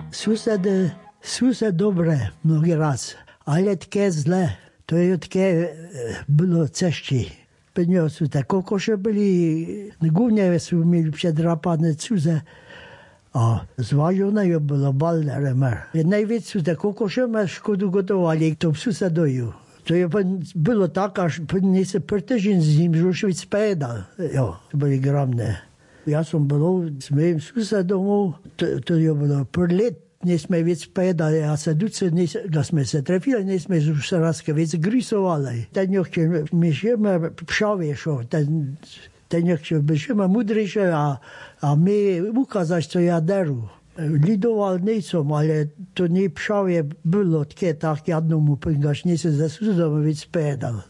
Sused dobre mnogi raz, ale tke zle. To je tke bylo cešti. Penio su te kokoše byli, głównie su mieli przedrapane cuze, a zważone je było balne remer. Najwięcej su te kokosze ma szkodu gotowali, to susedoju. To je było tak, aż nie se pertyžin z nim rušiť spedal. Jo, to byli gramne. Ja som bol s mojim susedom, to je bylo per let. Nesme već pedali, a sa duce, da sme se trefili, nesme už raz već grisovali. Ten nechče mi šema pšavešo, ten nechče bi šema mudriše, a mi ukazaš, co ja deru. Lidoval nejsom, ale to nie pšavje bilo tke tak jednomu pingaš, nese za susedom već pedal.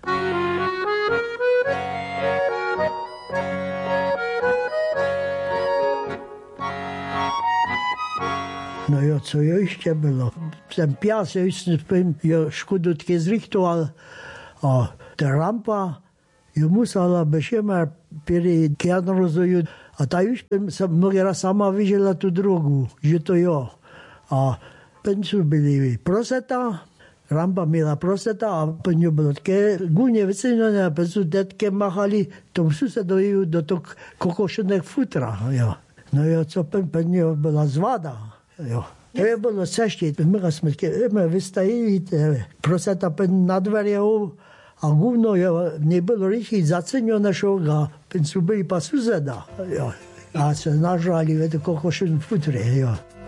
No jo, co ještě bylo. Ten pjas, jo škodu tke zrichtoval, a ta rampa, jo musela bešema pěri kjadrozoju, a ta už jsem mnoho raz sama viděla tu drogu, že to jo. A pencu byli proseta, rampa měla proseta, a pencu bylo tke gůně vyceněné, a pencu detke machali tomu susedoju do toho kokošených futra, jo. No jo, co pencu byla zvada. Jo. To je bylo ceště. My vystajili, proseta na dveře a guvno nebylo rychle zaceněné šoga, pencu byli pa suseda. Jo. A se nažrali v kokošen futre. Jo.